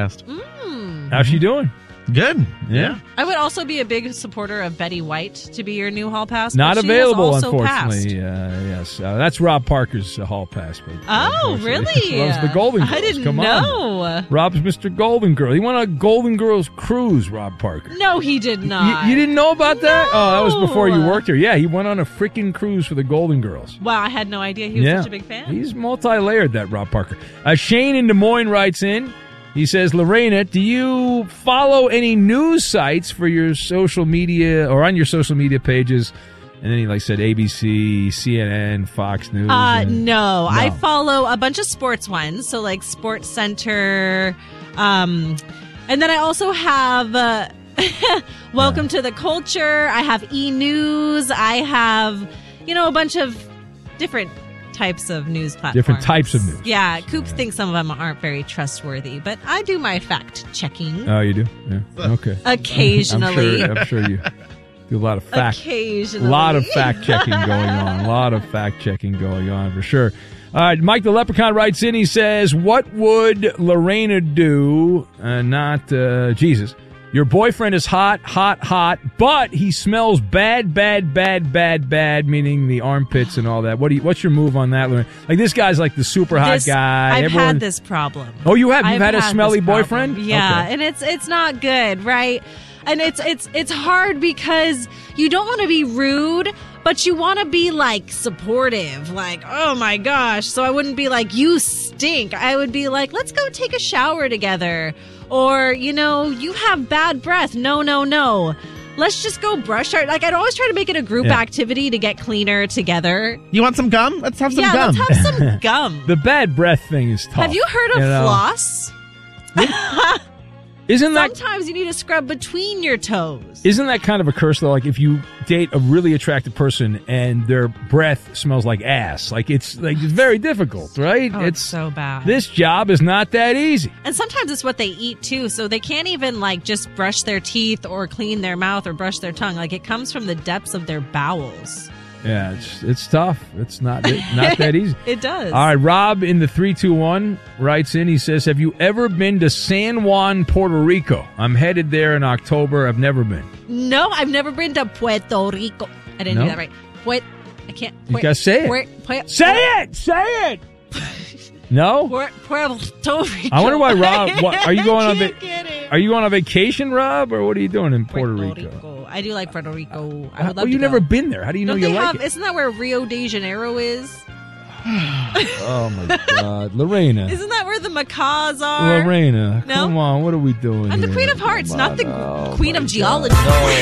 passed. How's she doing? Good. Yeah. I would also be a big supporter of Betty White to be your new hall pass. Not but available, she has also unfortunately. Yes. That's Rob Parker's hall pass. But, Oh, really? Loves the Golden Girls. I didn't Come know. on. Rob's Mr. Golden Girl. He went on a Golden Girls cruise, Rob Parker. No, he did not. You didn't know about that? No. Oh, that was before you worked here. Yeah, he went on a freaking cruise for the Golden Girls. Wow, I had no idea he was such a big fan. He's multi-layered, that Rob Parker. Shane in Des Moines writes in. He says, Lorena, do you follow any news sites for your social media or on your social media pages? And then he said ABC, CNN, Fox News. No. I follow a bunch of sports ones. So like Sports Center. And then I also have Welcome to the Culture. I have E! News. I have, a bunch of different types of news platforms. Different types of news. Yeah, Coop thinks some of them aren't very trustworthy, but I do my fact checking. Oh, you do? Yeah. Okay. Occasionally. I'm sure you do a lot of Occasionally. A lot of fact checking going on. For sure. All right, Mike the Leprechaun writes in. He says, "What would Lorena do? Jesus. Your boyfriend is hot, but he smells bad, meaning the armpits and all that. What's your move on that, Lorena? Like, this guy's like the super hot guy. I've had this problem. Oh, you have? You've had a smelly boyfriend? Yeah, okay. And it's not good, right? And it's hard because you don't want to be rude, but you want to be like supportive, like, oh my gosh. So I wouldn't be like, you stink. I would be like, let's go take a shower together. Or, you have bad breath. No. Let's just go brush our... I'd always try to make it a group activity to get cleaner together. You want some gum? Let's have some gum. Yeah, let's have some gum. The bad breath thing is tough. Have you heard of floss? Sometimes you need to scrub between your toes. Isn't that kind of a curse, though? Like, if you date a really attractive person and their breath smells like ass, it's very difficult, right? Oh, it's so bad. This job is not that easy. And sometimes it's what they eat, too, so they can't even, just brush their teeth or clean their mouth or brush their tongue. It comes from the depths of their bowels. Yeah, it's tough. It's not that easy. It does. All right, Rob in the 321 writes in. He says, "Have you ever been to San Juan, Puerto Rico? I'm headed there in October. I've never been." No, I've never been to Puerto Rico. I didn't do that right. I can't. You gotta say it. Say it. No. Puerto Rico. I wonder why Rob. Are you going on? Are you going on vacation, Rob, or what are you doing in Puerto Rico? I do like Puerto Rico. I would love to you've go. never been there. How do you know you like it? Isn't that where Rio de Janeiro is? Oh, my God. Lorena. Isn't that where the macaws are? Lorena, No? come on. What are we doing I'm the here? Queen of Hearts, not the Queen of Geology.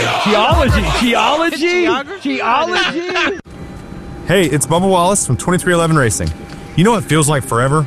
Geology? Hey, it's Bubba Wallace from 2311 Racing. You know what feels like forever?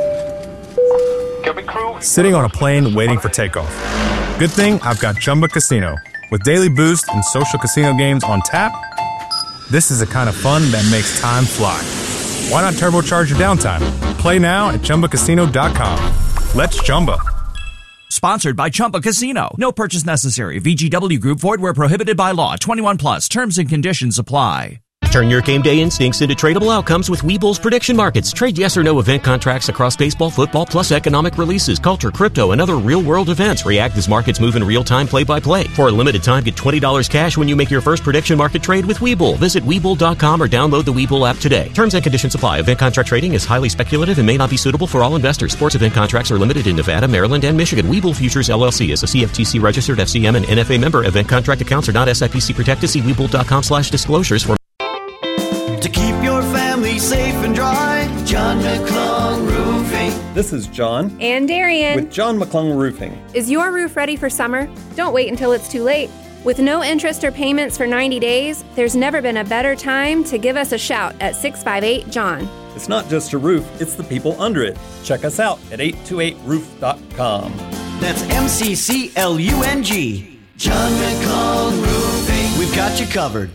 Sitting on a plane waiting for takeoff. Good thing I've got Chumba Casino. With daily boost and social casino games on tap, this is the kind of fun that makes time fly. Why not turbocharge your downtime? Play now at ChumbaCasino.com. Let's Chumba. Sponsored by Chumba Casino. No purchase necessary. VGW Group. Void where prohibited by law. 21 plus. Terms and conditions apply. Turn your game day instincts into tradable outcomes with Webull's prediction markets. Trade yes or no event contracts across baseball, football, plus economic releases, culture, crypto, and other real-world events. React as markets move in real time, play-by-play. For a limited time, get $20 cash when you make your first prediction market trade with Webull. Visit Webull.com or download the Webull app today. Terms and conditions apply. Event contract trading is highly speculative and may not be suitable for all investors. Sports event contracts are limited in Nevada, Maryland, and Michigan. Webull Futures LLC is a CFTC registered FCM and NFA member. Event contract accounts are not SIPC protected. See Webull.com/disclosures for. To keep your family safe and dry, John McClung Roofing. This is John. And Darian. With John McClung Roofing. Is your roof ready for summer? Don't wait until it's too late. With no interest or payments for 90 days, there's never been a better time to give us a shout at 658-JOHN. It's not just a roof, it's the people under it. Check us out at 828roof.com. That's MCCLUNG. John McClung Roofing. We've got you covered.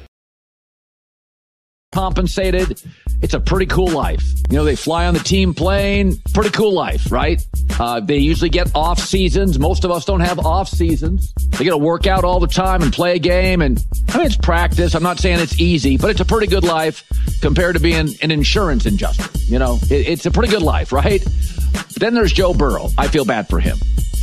Compensated. It's a pretty cool life. They fly on the team plane. Pretty cool life, right? They usually get off seasons. Most of us don't have off seasons. They get to work out all the time and play a game. And it's practice. I'm not saying it's easy, but it's a pretty good life compared to being an insurance adjuster. It's a pretty good life, right? But then there's Joe Burrow. I feel bad for him.